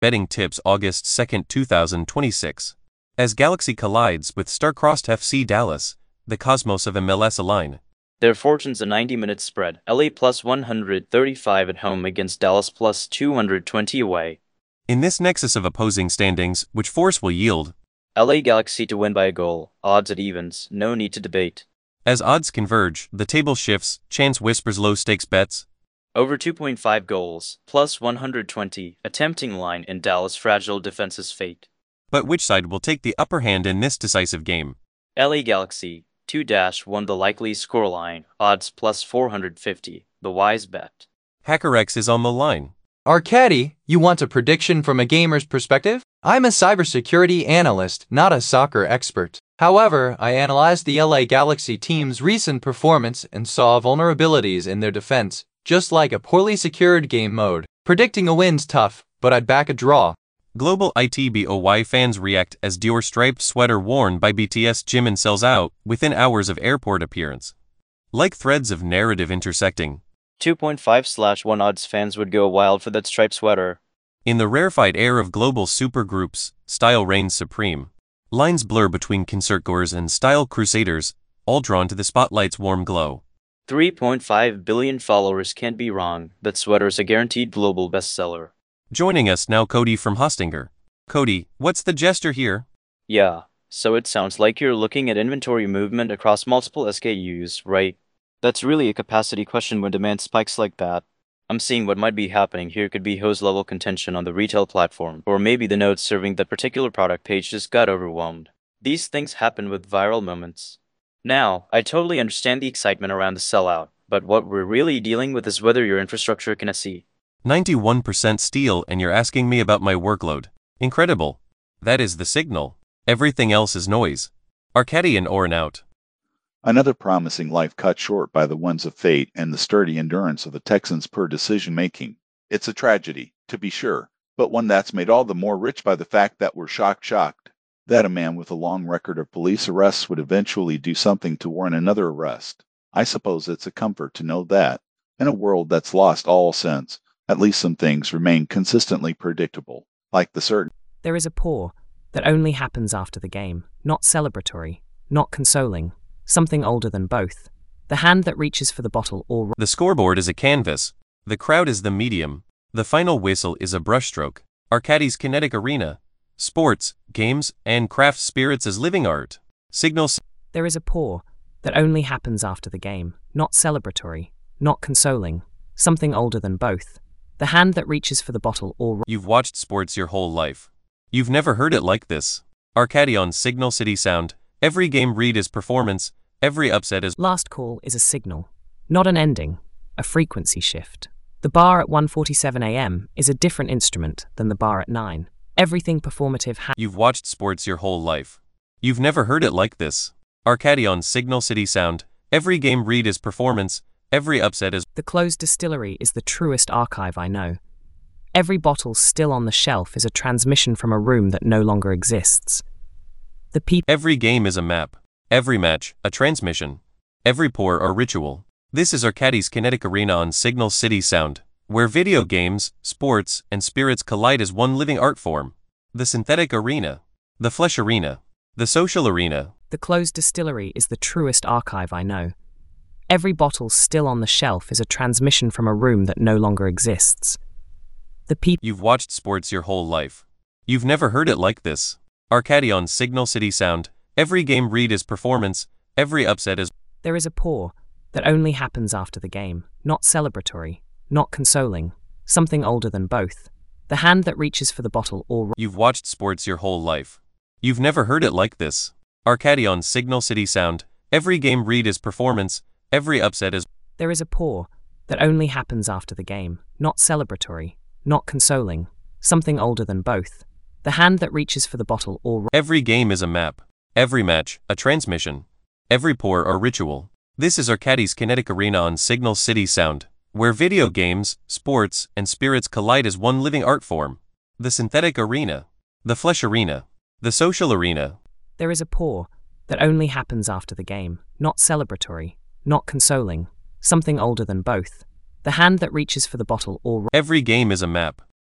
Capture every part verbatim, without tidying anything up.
Betting tips August second, two thousand twenty-six. As Galaxy collides with star-crossed F C Dallas, the cosmos of M L S align. Their fortunes a ninety minute spread. L A plus one hundred thirty-five at home against Dallas plus two hundred twenty away. In this nexus of opposing standings, which force will yield? L A Galaxy to win by a goal. Odds at evens. No need to debate. As odds converge, the table shifts. Chance whispers low-stakes bets. Over two point five goals, plus one hundred twenty, a tempting line in Dallas' fragile defense's fate. But which side will take the upper hand in this decisive game? L A Galaxy, two one the likely scoreline, odds plus four hundred fifty, the wise bet. HackerX is on the line. Arcady, you want a prediction from a gamer's perspective? I'm a cybersecurity analyst, not a soccer expert. However, I analyzed the L A Galaxy team's recent performance and saw vulnerabilities in their defense, just like a poorly secured game mode. Predicting a win's tough, but I'd back a draw. Global I T B O Y fans react as Dior striped sweater worn by B T S Jimin sells out within hours of airport appearance. Like threads of narrative intersecting. two point five slash one odds fans would go wild for that striped sweater. In the rarefied air of global supergroups, style reigns supreme. Lines blur between concertgoers and style crusaders, all drawn to the spotlight's warm glow. three point five billion followers can't be wrong. That sweater's a guaranteed global bestseller. Joining us now Cody from Hostinger. Cody, what's the gesture here? Yeah, so it sounds like you're looking at inventory movement across multiple S K Us, right? That's really a capacity question when demand spikes like that. I'm seeing what might be happening here could be hose-level contention on the retail platform, or maybe the nodes serving that particular product page just got overwhelmed. These things happen with viral moments. Now, I totally understand the excitement around the sellout, but what we're really dealing with is whether your infrastructure can see. ninety-one percent steel and you're asking me about my workload. Incredible. That is the signal. Everything else is noise. Arcadian Orin out. Another promising life cut short by the winds of fate and the sturdy endurance of the Texans' poor decision-making. It's a tragedy, to be sure, but one that's made all the more rich by the fact that we're shocked-shocked that a man with a long record of police arrests would eventually do something to warrant another arrest. I suppose it's a comfort to know that, in a world that's lost all sense, at least some things remain consistently predictable, like the certain. There is a pour that only happens after the game, not celebratory, not consoling, something older than both. The hand that reaches for the bottle or... The scoreboard is a canvas. The crowd is the medium. The final whistle is a brushstroke. Arcadi's kinetic arena. Sports, games, and craft spirits as living art. Signal... There is a pour that only happens after the game, not celebratory, not consoling, something older than both. The hand that reaches for the bottle or... You've watched sports your whole life. You've never heard it like this. Arcady on Signal City Sound. Every game read is performance. Every upset is... Last call is a signal, not an ending, a frequency shift. The bar at one forty-seven a m is a different instrument than the bar at nine. Everything performative ha- You've watched sports your whole life. You've never heard it like this. Arcady on Signal City Sound. Every game read is performance. Every upset is... The closed distillery is the truest archive I know. Every bottle still on the shelf is a transmission from a room that no longer exists. The pe- Every game is a map. Every match, a transmission. Every pour, a ritual. This is Arcady's kinetic arena on Signal City Sound, where video games, sports, and spirits collide as one living art form. The synthetic arena. The flesh arena. The social arena. The closed distillery is the truest archive I know. Every bottle still on the shelf is a transmission from a room that no longer exists. The pe- You've watched sports your whole life. You've never heard it like this. Arcady on Signal City Sound. Every game read is performance. Every upset is... There is a pour that only happens after the game, not celebratory, not consoling, something older than both. The hand that reaches for the bottle or... You've watched sports your whole life. You've never heard it like this. Arcady on Signal City Sound. Every game read is performance. Every upset is... There is a pour that only happens after the game, not celebratory, not consoling, something older than both. The hand that reaches for the bottle or... Every game is a map. Every match, a transmission. Every pour, a ritual. This is Arcady's kinetic arena on Signal City Sound, where video games, sports, and spirits collide as one living art form. The synthetic arena. The flesh arena. The social arena. There is a pour that only happens after the game, not celebratory, not consoling, something older than both. The hand that reaches for the bottle or... Every game is a map.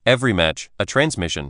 Every match, a transmission.